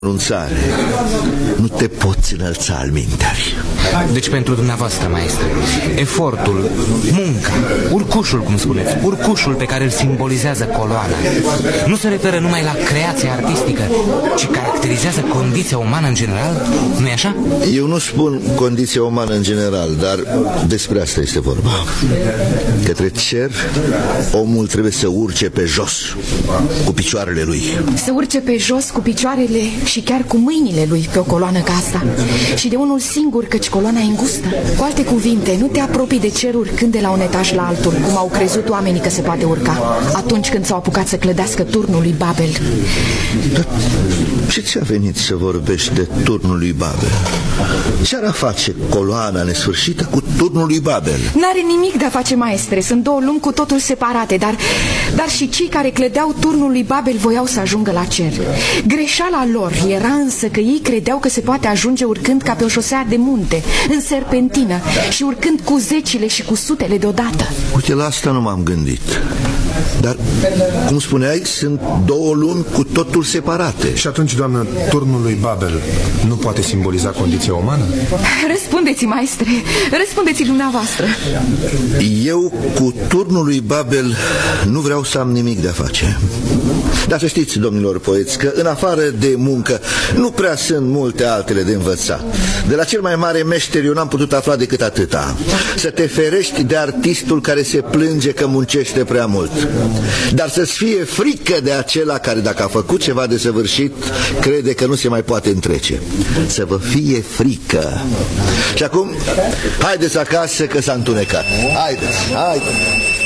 înălțare, nu te poți înălța al minteri. Deci pentru dumneavoastră, maestre, efortul, munca, urcușul, cum spuneți, urcușul pe care îl simbolizează coloana, nu se referă numai la creația artistică, ci caracterizează condiția umană în general, nu-i așa? Eu nu spun condiția umană în general, dar despre asta este vorba. Către cer, omul trebuie să urce pe jos, cu picioarele lui. Să urce pe jos cu picioarele și chiar cu mâinile lui pe o coloană ca asta. Și de unul singur, căci coloana e îngustă. Cu alte cuvinte, nu te apropii de cer urcând de la un etaj la altul, cum au crezut oamenii că se poate urca atunci când s-au apucat să clădească turnul lui Babel. Dar ce ți-a venit să vorbești de turnul lui Babel? Ce-ar face coloana nesfârșită cu turnul lui Babel? N-are nimic de a face, maestre. Sunt două lumi cu totul separate, dar și cei care clădeau turnul lui Babel voiau să ajungă la cer. Greșeala lor era însă că ei credeau că se poate ajunge urcând ca pe o șosea de munte, în serpentină, și urcând cu zecile și cu sutele deodată. Uite, la asta nu m-am gândit. Dar, cum spuneai, sunt două lumi cu totul separate. Și atunci, doamnă, turnul lui Babel nu poate simboliza condiția umană? Răspundeți, maestre, răspundeți dumneavoastră. Eu cu turnul lui Babel nu vreau să am nimic de a face. Dar să știți, domnilor poeți, că în afară de muncă nu prea sunt multe altele de învățat. De la cel mai mare meșter eu n-am putut afla decât atâta: să te ferești de artistul care se plânge că muncește prea mult, dar să-ți fie frică de acela care, dacă a făcut ceva de săvârșit, crede că nu se mai poate întrece. Să vă fie frică. Și acum, haideți acasă că s-a întunecat. Haideți.